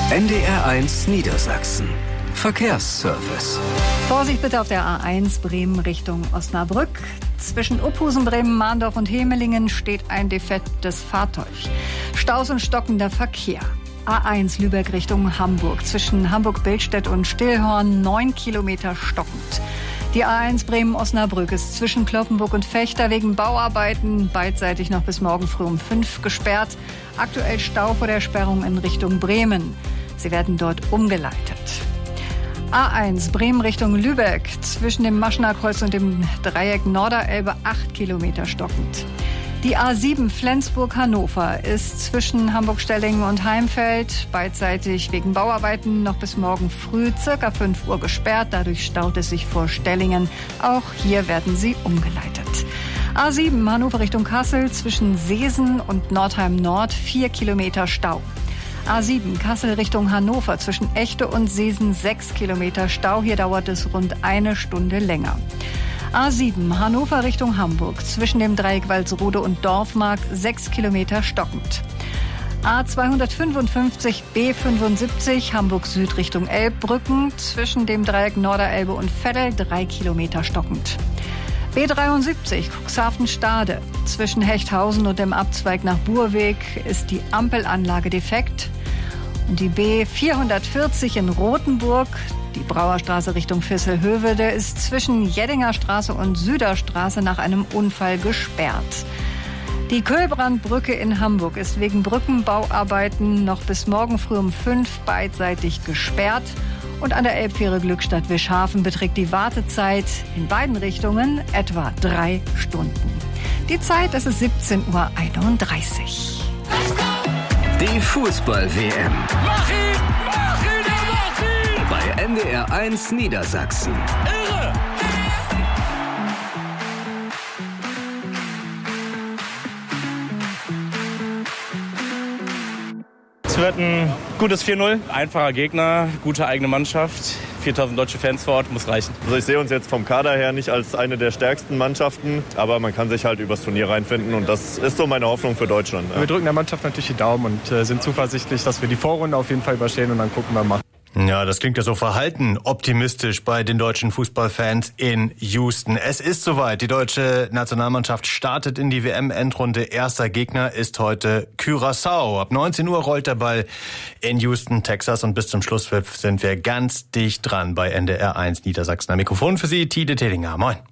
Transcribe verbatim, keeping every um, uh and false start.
N D R eins Niedersachsen. Verkehrsservice. Vorsicht bitte auf der A eins Bremen Richtung Osnabrück. Zwischen Uphusen, Bremen, Mahndorf und Hemelingen steht ein defektes Fahrzeug. Staus und stockender Verkehr. A eins Lübeck Richtung Hamburg. Zwischen Hamburg-Bildstedt und Stillhorn neun Kilometer stockend. Die A eins Bremen-Osnabrück ist zwischen Cloppenburg und Vechta wegen Bauarbeiten beidseitig noch bis morgen früh um fünf gesperrt. Aktuell Stau vor der Sperrung in Richtung Bremen. Sie werden dort umgeleitet. A eins Bremen Richtung Lübeck. Zwischen dem Maschener Kreuz und dem Dreieck Norderelbe acht Kilometer stockend. Die A sieben Flensburg-Hannover ist zwischen Hamburg-Stellingen und Heimfeld beidseitig wegen Bauarbeiten noch bis morgen früh circa fünf Uhr gesperrt. Dadurch staut es sich vor Stellingen. Auch hier werden sie umgeleitet. A sieben Hannover Richtung Kassel zwischen Seesen und Nordheim Nord vier Kilometer Stau. A sieben Kassel Richtung Hannover zwischen Echte und Seesen sechs Kilometer Stau. Hier dauert es rund eine Stunde länger. A sieben Hannover Richtung Hamburg zwischen dem Dreieck Walsrode und Dorfmark sechs Kilometer stockend. A zweihundertfünfundfünfzig B fünfundsiebzig Hamburg Süd Richtung Elbbrücken zwischen dem Dreieck Norderelbe und Veddel drei Kilometer stockend. B dreiundsiebzig Cuxhaven-Stade zwischen Hechthausen und dem Abzweig nach Burweg ist die Ampelanlage defekt. Und die B vierhundertvierzig in Rothenburg, die Brauerstraße Richtung Visselhövede, ist zwischen Jeddinger Straße und Süderstraße nach einem Unfall gesperrt. Die Köhlbrandbrücke in Hamburg ist wegen Brückenbauarbeiten noch bis morgen früh um fünf beidseitig gesperrt. Und an der Elbfähre Glückstadt-Wischhafen beträgt die Wartezeit in beiden Richtungen etwa drei Stunden. Die Zeit, das ist siebzehn Uhr einunddreißig. Die Fußball-W M. Mach ihn! Mach ihn! Mach ihn! Bei N D R eins Niedersachsen. Irre! Es wird ein gutes vier null. Einfacher Gegner, gute eigene Mannschaft. viertausend deutsche Fans vor Ort, muss reichen. Also ich sehe uns jetzt vom Kader her nicht als eine der stärksten Mannschaften, aber man kann sich halt übers Turnier reinfinden und das ist so meine Hoffnung für Deutschland. Ja. Wir drücken der Mannschaft natürlich die Daumen und äh, sind zuversichtlich, dass wir die Vorrunde auf jeden Fall überstehen und dann gucken wir mal. Ja, das klingt ja so verhalten optimistisch bei den deutschen Fußballfans in Houston. Es ist soweit. Die deutsche Nationalmannschaft startet in die W M-Endrunde. Erster Gegner ist heute Curaçao. Ab neunzehn Uhr rollt der Ball in Houston, Texas. Und bis zum Schlusspfiff sind wir ganz dicht dran bei N D R eins Niedersachsen. Am Mikrofon für Sie, Tide Teddinger. Moin.